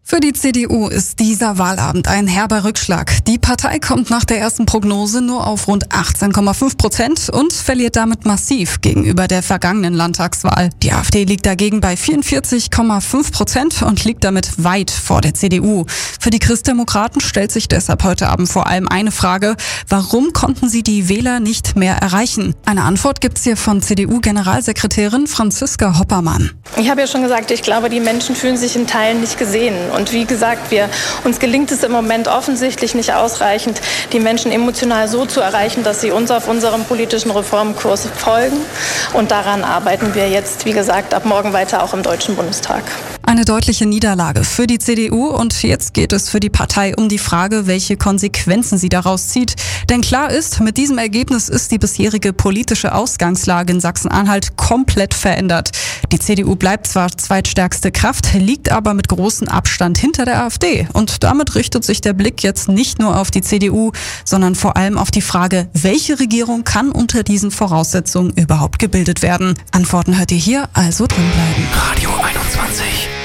Für die CDU ist dieser Wahlabend ein herber Rückschlag. Die Partei kommt nach der ersten Prognose nur auf rund 18,5% und verliert damit massiv gegenüber der vergangenen Landtagswahl. Die AfD liegt dagegen bei 44,5% und liegt damit weit vor der CDU. Für die Christdemokraten stellt sich deshalb heute Abend vor allem eine Frage: Warum konnten sie die Wähler nicht mehr erreichen? Eine Antwort gibt's hier von CDU-Generalsekretärin Franziska Hoppermann. Ich habe ja schon gesagt, ich glaube, die Menschen fühlen sich in Teilen nicht gesehen. Und wie gesagt, uns gelingt es im Moment offensichtlich nicht ausreichend, die Menschen emotional so zu erreichen, dass sie uns auf unserem politischen Reformkurs folgen. Und daran arbeiten wir jetzt, wie gesagt, ab morgen weiter auch im Deutschen Bundestag. Eine deutliche Niederlage für die CDU und jetzt geht es für die Partei um die Frage, welche Konsequenzen sie daraus zieht. Denn klar ist, mit diesem Ergebnis ist die bisherige politische Ausgangslage in Sachsen-Anhalt komplett verändert. Die CDU bleibt zwar zweitstärkste Kraft, liegt aber mit großem Abstand hinter der AfD. Und damit richtet sich der Blick jetzt nicht nur auf die CDU, sondern vor allem auf die Frage, welche Regierung kann unter diesen Voraussetzungen überhaupt gebildet werden? Antworten hört ihr hier, also drinbleiben. Radio 21.